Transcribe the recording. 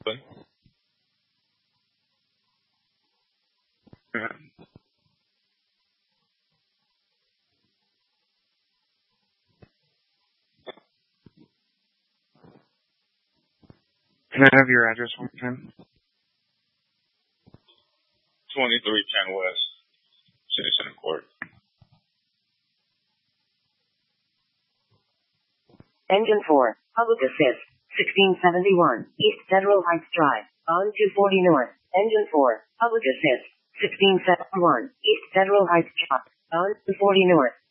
Yeah. Can I have your address one more time? 2310 West, City Center Court. Engine 4, Public Assist, 1671, East Federal Heights Drive, on 240 North. Engine 4, Public Assist, 1671, East Federal Heights Drive, on 240 North.